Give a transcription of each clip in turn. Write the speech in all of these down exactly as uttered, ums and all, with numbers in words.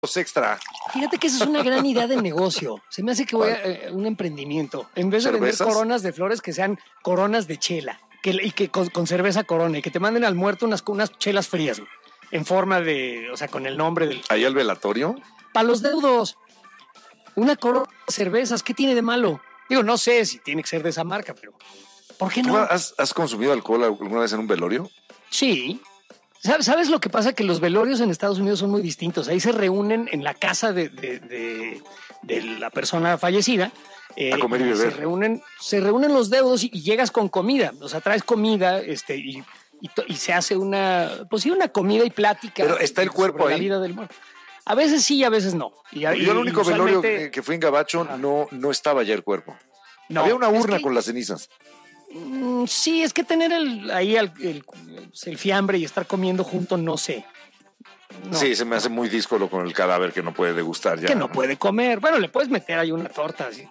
extra. Fíjate que esa es una gran idea de negocio. Se me hace que voy a eh, un emprendimiento. En vez de ¿Cervezas? vender coronas de flores, que sean coronas de chela. Que, y que con, con cerveza corona. Y que te manden al muerto unas, unas chelas frías, güey, en forma de, o sea, con el nombre del... ¿Ahí al velatorio? Para los deudos. Una corona de cervezas, ¿qué tiene de malo? Digo, no sé si tiene que ser de esa marca, pero ¿por qué no? ¿Has, has consumido alcohol alguna vez en un velorio? Sí. ¿Sabes lo que pasa? Que los velorios en Estados Unidos son muy distintos. Ahí se reúnen en la casa de, de, de, de la persona fallecida. Eh, a comer y beber. Se reúnen, se reúnen los deudos y, y llegas con comida. O sea, traes comida este, y, y, to, y se hace una, pues sí, una comida y plática. Pero está el cuerpo ahí. La vida del muerto. A veces sí, a veces no. Y, Yo y, el único usualmente... velorio que, que fui en Gabacho no, no estaba ya el cuerpo. No, había una urna que, con las cenizas. Mm, sí, es que tener el, ahí el, el, el fiambre y estar comiendo junto, no sé. No. Sí, se me hace muy díscolo con el cadáver que no puede degustar ya. Que no puede comer. Bueno, le puedes meter ahí una torta así,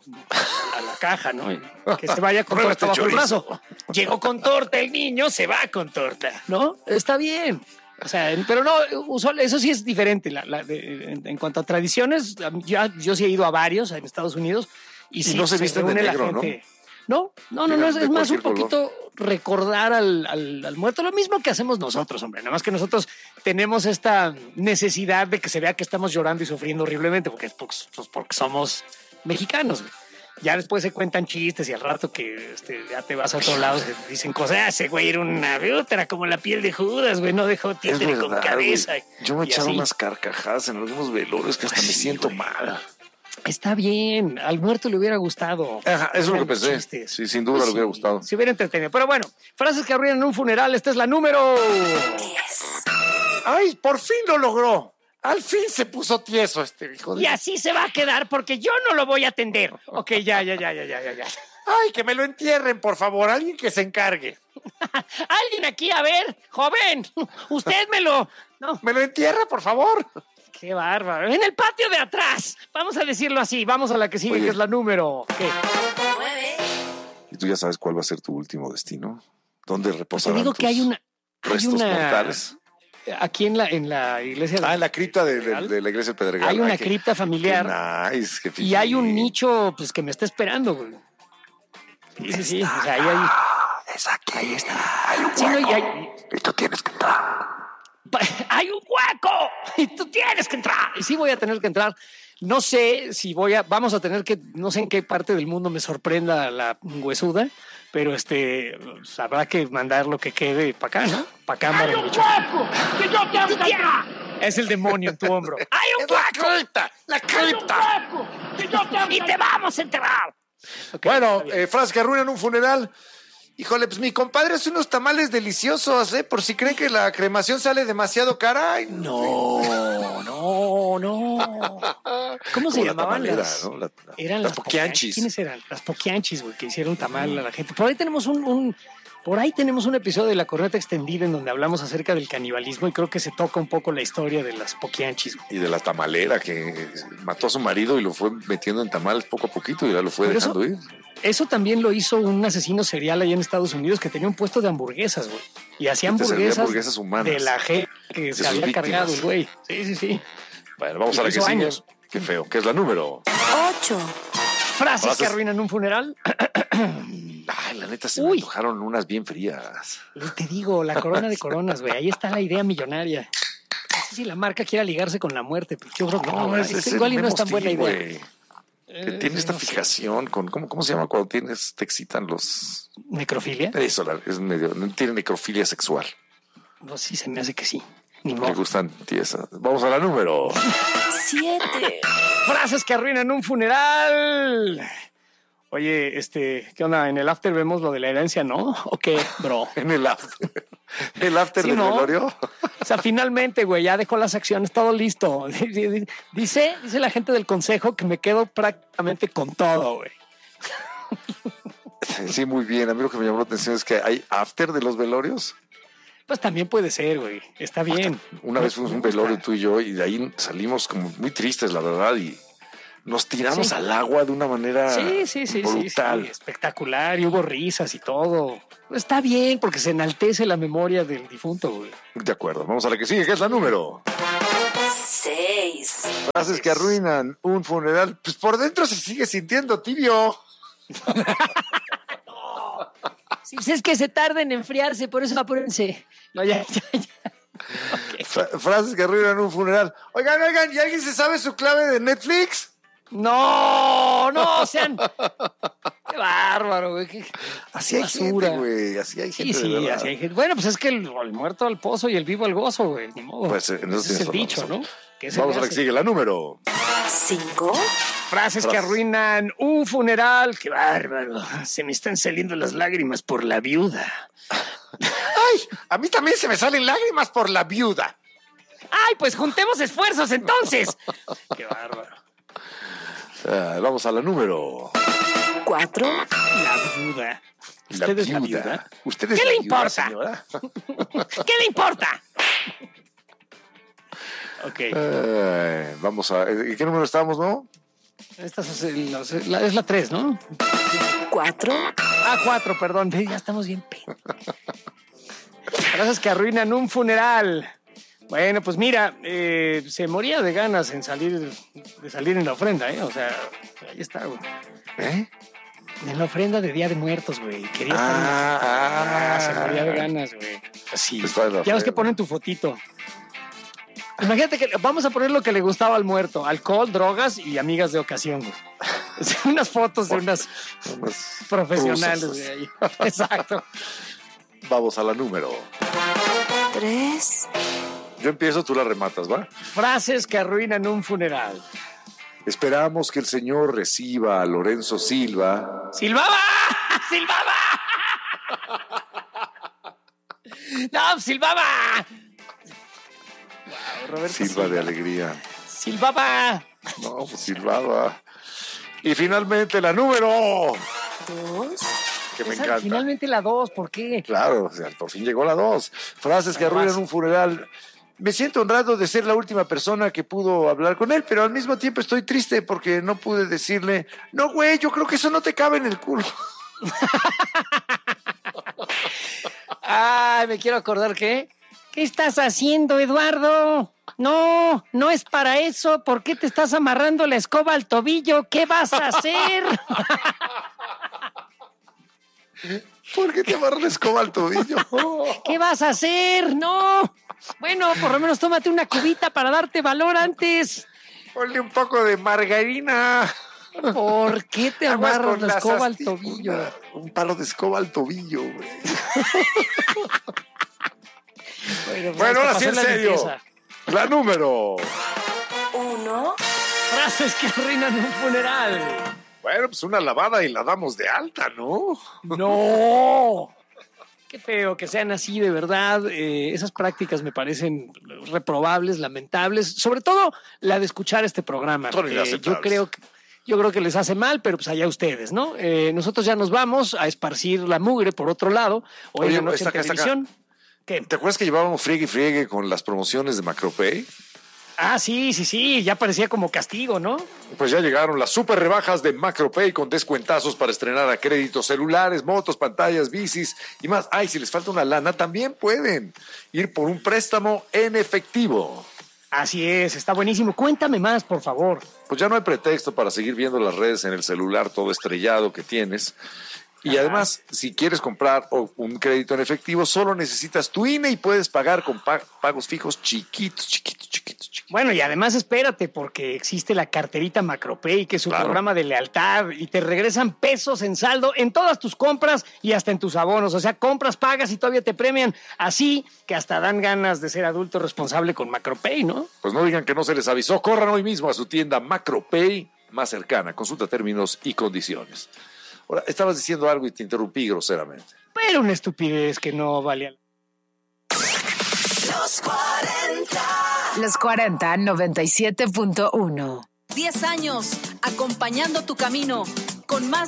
a la caja, ¿no? Y que se vaya con torta bajo el brazo. Llegó con torta el niño, se va con torta, ¿no? Está bien. O sea, pero no, usual, eso sí es diferente. La, la, de, en, en cuanto a tradiciones, yo, yo sí he ido a varios en Estados Unidos. Y, y sí, no se, se visten de negro, ¿no? No, no, no, no, es, es más un poquito color. recordar al, al, al muerto, lo mismo que hacemos nosotros, hombre, nada más que nosotros tenemos esta necesidad de que se vea que estamos llorando y sufriendo horriblemente, porque es porque, pues porque somos mexicanos. Ya después se cuentan chistes y al rato que este, ya te vas a otro lado, se dicen cosas, ah, ese güey era una era como la piel de Judas, güey, no dejó títere con cabeza. Güey. Yo me he echado unas carcajadas en algunos velorios que hasta me siento güey. mal. Está bien, al muerto le hubiera gustado. Ajá, eso es lo que pensé. Chistes. Sí, sin duda pues le hubiera sí, gustado. Se hubiera entretenido. Pero bueno, frases que arruinan un funeral. Esta es la número diez. ¡Ay, por fin lo logró! Al fin se puso tieso este hijo de... Y así se va a quedar porque yo no lo voy a atender. Ok, ya, ya, ya, ya, ya, ya. ¡Ay, que me lo entierren, por favor! Alguien que se encargue. Alguien aquí, a ver, joven, usted me lo... No. ¿Me lo entierra, por favor? ¡Qué bárbaro! En el patio de atrás. Vamos a decirlo así. Vamos a la que sigue, Oye, que es la número... ¿Qué? nueve. ¿Y tú ya sabes cuál va a ser tu último destino? ¿Dónde reposarán Te digo que hay una... restos hay una, mortales? Aquí en la, en la iglesia... Ah, en la cripta de, de, de la iglesia Pedregal. Hay una Ay, cripta qué, familiar. Qué nice, qué y hay un nicho pues que me está esperando, güey. Sí, sí, sí. O sea, ahí hay... Es aquí. Ahí está. Hay un sí, no, y, hay... y tú tienes que entrar. ¡Hay un hueco! Y tú tienes que entrar. Y sí voy a tener que entrar. No sé si voy a... Vamos a tener que... No sé en qué parte del mundo me sorprenda la huesuda, pero este... Pues, habrá que mandar lo que quede para acá, ¿no? Para acá. ¡Hay un hueco! ¡Que yo tengo que entrar! Es el demonio en tu hombro. ¡Hay un es hueco! ¡La cripta! ¡La cripta! ¡Hay un hueco! ¡Que yo tengo que ¡Y te vamos a enterrar! Okay, bueno, eh, frases que arruinan un funeral. Híjole, pues mi compadre hace unos tamales deliciosos, ¿eh? Por si creen que la cremación sale demasiado cara. Ay, no, no, no. ¿Cómo se llamaban las? ¿no? La, la, eran las las poquianchis. ¿Quiénes eran? Las poquianchis, güey, que hicieron tamal a la gente. Por ahí tenemos un, un, por ahí tenemos un episodio de La Corneta Extendida en donde hablamos acerca del canibalismo y creo que se toca un poco la historia de las poquianchis, güey. Y de la tamalera que mató a su marido y lo fue metiendo en tamales poco a poquito y ya lo fue Pero dejando eso, ir. Eso también lo hizo un asesino serial allá en Estados Unidos que tenía un puesto de hamburguesas, güey. Y hacía hamburguesas, hamburguesas humanas de la gente que de se había víctimas. cargado el güey. Sí, sí, sí. Bueno, vamos y a la que sigue. Qué feo. ¿Qué es la número? Ocho. Frases, Frases que arruinan un funeral. Ay, la neta se Uy. me antojaron unas bien frías. Te digo, la corona de coronas, güey. Ahí está la idea millonaria. No sé si la marca quiere ligarse con la muerte, pero yo creo que no. no es, es, igual y no es tan buena idea. Wey. Que tiene esta no fijación sé. con ¿cómo, cómo se llama cuando tienes te excitan los necrofilia. Eso es medio tiene necrofilia sexual. No, sí se me hace que sí. Ni me gustan tiesas. Vamos a la número siete. Frases que arruinan un funeral. Oye, este, ¿qué onda? En el after vemos lo de la herencia, ¿no? ¿O qué, bro? En el after. ¿El after ¿Sí, del no? velorio? O sea, finalmente, güey, ya dejó las acciones, todo listo. Dice, dice la gente del consejo que me quedo prácticamente con todo, güey. Sí, muy bien. A mí lo que me llamó la atención es que hay after de los velorios. Pues también puede ser, güey. Está bien. Una vez fuimos a un velorio tú y yo y de ahí salimos como muy tristes, la verdad, y nos tiramos sí. al agua de una manera sí, sí, sí, brutal. Sí, sí, espectacular, y hubo risas y todo. Está bien, porque se enaltece la memoria del difunto, güey. De acuerdo, vamos a la que sigue, que es la número Seis. Frases que arruinan un funeral. Pues por dentro se sigue sintiendo tibio. Sí, pues es que se tarda en enfriarse, por eso apúrense. No, ya, ya, ya. Okay. Fra- frases que arruinan un funeral. Oigan, oigan, ¿y alguien se sabe su clave de Netflix? No, no, sean. Qué bárbaro, güey. Qué, Así qué hay gente, güey. Así hay Sí, gente. de sí, verdad. así hay gente. Bueno, pues es que el, el muerto al pozo y el vivo al gozo, güey. Ni modo. Pues, en eso Ese es tienes el toda la dicho, razón. ¿no? Que se Vamos le a la que hace. sigue, la número. Cinco. Frases que Frases. arruinan un funeral. Qué bárbaro. Se me están saliendo las lágrimas por la viuda. ¡Ay! A mí también se me salen lágrimas por la viuda. ¡Ay, pues juntemos esfuerzos entonces! ¡Qué bárbaro! Ah, vamos a la número. Cuatro. La viuda. ¿Usted es la viuda? ¿Usted es ¿Qué la le viuda, importa? señora? ¿Qué le importa? Ok. Eh, vamos a... ¿En qué número estamos, no? Esta es la, la- es la tres, ¿no? Cuatro. Ah, cuatro, perdón. Ve, ya estamos bien. pe- Frases que arruinan un funeral. Bueno, pues mira, eh, se moría de ganas en salir, de salir en la ofrenda, ¿eh? O sea, ahí está, güey. ¿Eh? En la ofrenda de Día de Muertos, güey. Quería estar en- Ah, Ah, se moría de ganas, güey. Sí. Está en la Ya ves que ofrenda. ponen tu fotito. Imagínate que vamos a poner lo que le gustaba al muerto: alcohol, drogas y amigas de ocasión, güey. O sea, unas fotos de unas Unas profesionales, rusas. güey. ahí. Exacto. Vamos a la número. Tres. Yo empiezo, tú la rematas, ¿va? Frases que arruinan un funeral. Esperamos que el Señor reciba a Lorenzo Silva. ¡Silbaba! ¡Silbaba! ¡No, silbaba! Wow, Roberto Silva de alegría. ¡Silbaba! No, pues silbaba. Y finalmente la número. Dos. Que me Esa, encanta. Finalmente la dos, ¿por qué? Claro, o sea, por fin llegó la dos. Frases que arruinan un funeral. Me siento honrado de ser la última persona que pudo hablar con él, pero al mismo tiempo estoy triste porque no pude decirle, no, güey, yo creo que eso no te cabe en el culo. Ay, me quiero acordar que... ¿Qué estás haciendo, Eduardo? No, no es para eso. ¿Por qué te estás amarrando la escoba al tobillo? ¿Qué vas a hacer? ¿Por qué te amarras la escoba al tobillo? ¿Qué vas a hacer? No. Bueno, por lo menos tómate una cubita para darte valor antes. Ponle un poco de margarina. ¿Por qué te Aguas amarras con la las escoba al asti- tobillo? una- un palo de escoba al tobillo, güey. Bueno, pues, Bueno, te ahora pasó sí, en la serio. limpieza. La número. Uno. Frases que arruinan un funeral. Bueno, pues una lavada y la damos de alta, ¿no? ¡No! Qué feo que sean así, de verdad. Eh, esas prácticas me parecen reprobables, lamentables. Sobre todo la de escuchar este programa. Son que inaceptables. yo creo que yo creo que les hace mal, pero pues allá ustedes, ¿no? Eh, nosotros ya nos vamos a esparcir la mugre por otro lado. Hoy Oye, en la noche está en acá, está acá. televisión. ¿Qué? ¿Te acuerdas que llevábamos friegue y friegue con las promociones de Macropay? Ah, sí, sí, sí. Ya parecía como castigo, ¿no? Pues ya llegaron las super rebajas de Macropay con descuentazos para estrenar a créditos celulares, motos, pantallas, bicis y más. Ay, si les falta una lana, también pueden ir por un préstamo en efectivo. Así es, está buenísimo. Cuéntame más, por favor. Pues ya no hay pretexto para seguir viendo las redes en el celular todo estrellado que tienes. Y Ajá. además, si quieres comprar o- un crédito en efectivo, solo necesitas tu I N E y puedes pagar con pa- pagos fijos chiquitos, chiquitos, chiquitos, chiquitos. Bueno, y además espérate, porque existe la carterita Macropay, que es su Claro. programa de lealtad, y te regresan pesos en saldo en todas tus compras y hasta en tus abonos. O sea, compras, pagas y todavía te premian. Así que hasta dan ganas de ser adulto responsable con Macropay, ¿no? Pues no digan que no se les avisó. Corran hoy mismo a su tienda Macropay más cercana. Consulta términos y condiciones. Ahora, estabas diciendo algo y te interrumpí groseramente. Pero una estupidez que no valía. Los cuarenta. Los cuarenta, noventa y siete punto uno. diez años acompañando tu camino con más